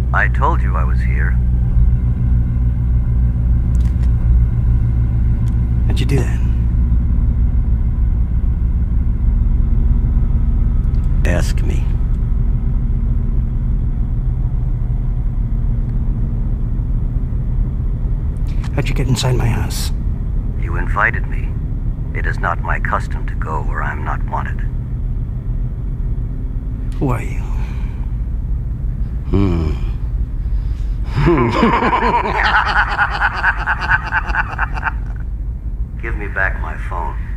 I told you I was here. How'd you do that? Ask me. How'd you get inside my house? You invited me. It is not my custom to go where I'm not wanted. Who are you? Give me back my phone.